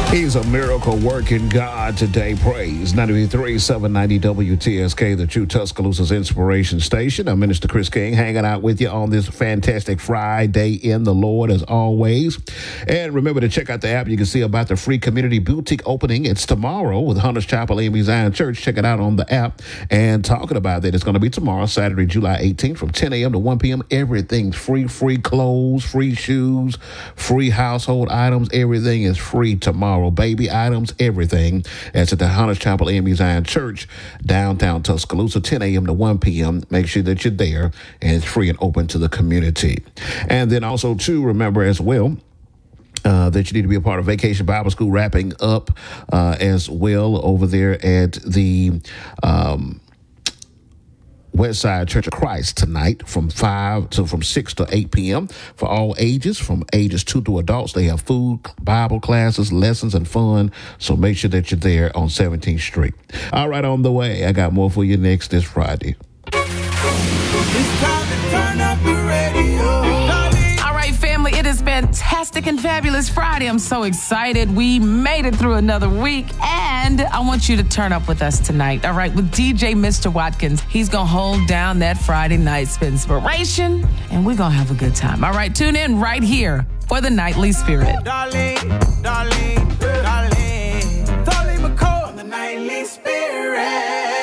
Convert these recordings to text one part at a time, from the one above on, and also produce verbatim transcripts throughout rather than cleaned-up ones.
He's a miracle-working God today. Praise ninety-three, seven ninety W T S K, the True Tuscaloosa's inspiration station. I'm Minister Chris King, hanging out with you on this fantastic Friday in the Lord, as always. And remember to check out the app. You can see about the free community boutique opening. It's tomorrow with Hunters Chapel A M E Zion Church. Check it out on the app. And talking about that, it's going to be tomorrow, Saturday, July eighteenth, from ten a.m. to one p.m. Everything's free. Free clothes, free shoes, free household items. Everything is free tomorrow. Baby items, everything. That's at the Hunters Chapel A M E Zion Church, downtown Tuscaloosa, ten a.m. to one p.m. Make sure that you're there, and it's free and open to the community. And then also, too, remember as well, Uh, that you need to be a part of Vacation Bible School wrapping up uh, as well over there at the um, Westside Church of Christ tonight from five to from six to eight p.m. for all ages, from ages two to adults. They have food, Bible classes, lessons, and fun. So make sure that you're there on seventeenth Street. All right, on the way. I got more for you next this Friday. It's time to turn up the radio. Family, it is fantastic and fabulous Friday. I'm so excited. We made it through another week, and I want you to turn up with us tonight, all right, with D J Mister Watkins. He's going to hold down that Friday night's inspiration, and we're going to have a good time. All right, tune in right here for the Nightly Spirit. Darling, darling, darling, Dolly McCall, the Nightly Spirit.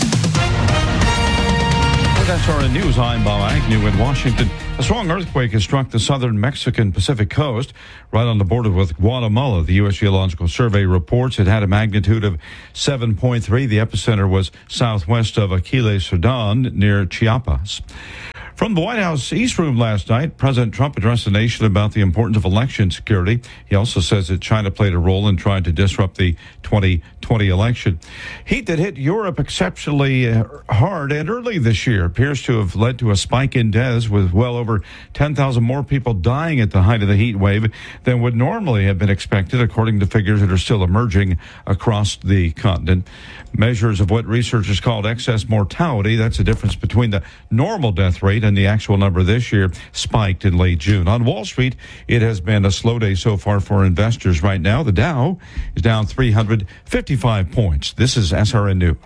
That's our news. I'm Bob Agnew in Washington. A strong earthquake has struck the southern Mexican Pacific coast, right on the border with Guatemala. The U S Geological Survey reports it had a magnitude of seven point three. The epicenter was southwest of Aquiles, Sudan, near Chiapas. From the White House East Room last night, President Trump addressed the nation about the importance of election security. He also says that China played a role in trying to disrupt the twenty twenty election. Heat that hit Europe exceptionally hard and early this year appears to have led to a spike in deaths, with well over ten thousand more people dying at the height of the heat wave than would normally have been expected, according to figures that are still emerging across the continent. Measures of what researchers called excess mortality, that's the difference between the normal death rate and the actual number this year, spiked in late June. On Wall Street, it has been a slow day so far for investors right now. The Dow is down three hundred fifty-five points. This is S R N News.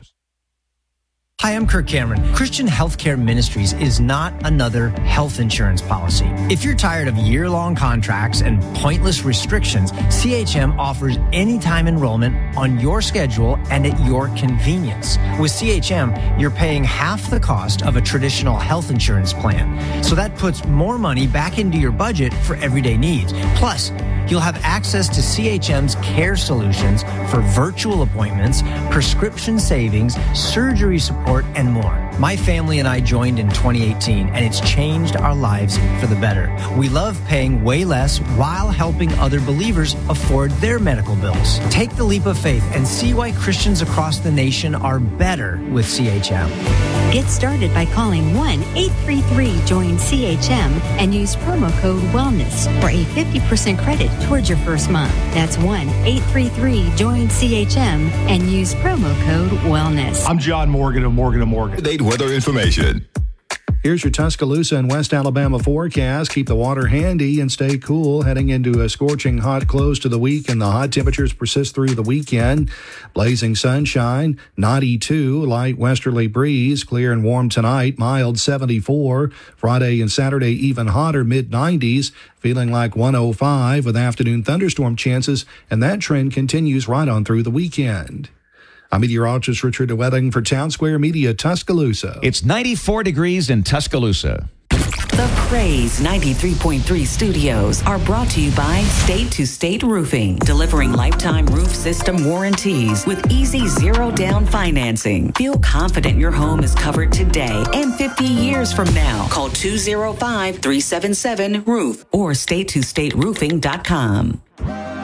Hi, I'm Kirk Cameron. Christian Healthcare Ministries is not another health insurance policy. If you're tired of year-long contracts and pointless restrictions, C H M offers anytime enrollment on your schedule and at your convenience. With C H M, you're paying half the cost of a traditional health insurance plan. So that puts more money back into your budget for everyday needs. Plus, you'll have access to C H M's care solutions for virtual appointments, prescription savings, surgery support, and more. My family and I joined in twenty eighteen, and it's changed our lives for the better. We love paying way less while helping other believers afford their medical bills. Take the leap of faith and see why Christians across the nation are better with C H M. Get started by calling one eight three three join C H M and use promo code WELLNESS for a fifty percent credit towards your first month. That's one eight three three join C H M and use promo code WELLNESS. I'm John Morgan of Morgan and Morgan. Date weather information. Here's your Tuscaloosa and West Alabama forecast. Keep the water handy and stay cool heading into a scorching hot close to the week, and the hot temperatures persist through the weekend. Blazing sunshine, ninety-two, light westerly breeze, clear and warm tonight, mild seventy-four. Friday and Saturday even hotter, mid nineties, feeling like one oh five with afternoon thunderstorm chances, and that trend continues right on through the weekend. I'm meteorologist Richard DeWetting for Town Square Media, Tuscaloosa. It's ninety-four degrees in Tuscaloosa. The Praise ninety-three point three studios are brought to you by State to State Roofing, delivering lifetime roof system warranties with easy zero-down financing. Feel confident your home is covered today and fifty years from now. Call two oh five, three seven seven, roof or state to state roofing dot com.